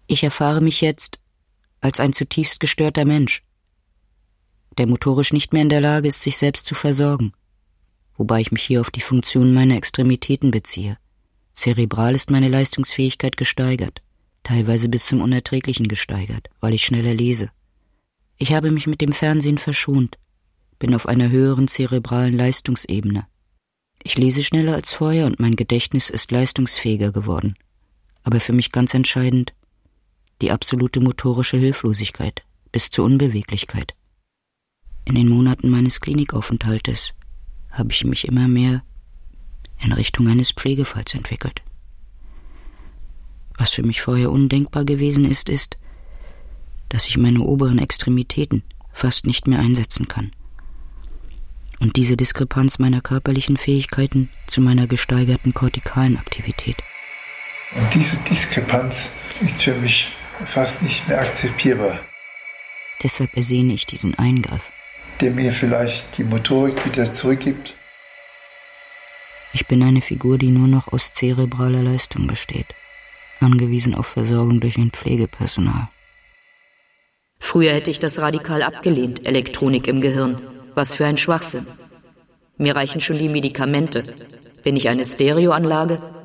Ich erfahre mich jetzt als ein zutiefst gestörter Mensch, der motorisch nicht mehr in der Lage ist, sich selbst zu versorgen, wobei ich mich hier auf die Funktionen meiner Extremitäten beziehe. Zerebral ist meine Leistungsfähigkeit gesteigert, teilweise bis zum Unerträglichen gesteigert, weil ich schneller lese. Ich habe mich mit dem Fernsehen verschont, bin auf einer höheren zerebralen Leistungsebene. Ich lese schneller als vorher und mein Gedächtnis ist leistungsfähiger geworden. Aber für mich ganz entscheidend die absolute motorische Hilflosigkeit bis zur Unbeweglichkeit. In den Monaten meines Klinikaufenthaltes habe ich mich immer mehr in Richtung eines Pflegefalls entwickelt. Was für mich vorher undenkbar gewesen ist, dass ich meine oberen Extremitäten fast nicht mehr einsetzen kann. Und diese Diskrepanz meiner körperlichen Fähigkeiten zu meiner gesteigerten kortikalen Aktivität. Und diese Diskrepanz ist für mich fast nicht mehr akzeptierbar. Deshalb ersehne ich diesen Eingriff, der mir vielleicht die Motorik wieder zurückgibt. Ich bin eine Figur, die nur noch aus zerebraler Leistung besteht, angewiesen auf Versorgung durch ein Pflegepersonal. Früher hätte ich das radikal abgelehnt, Elektronik im Gehirn. Was für ein Schwachsinn. Mir reichen schon die Medikamente. Bin ich eine Stereoanlage?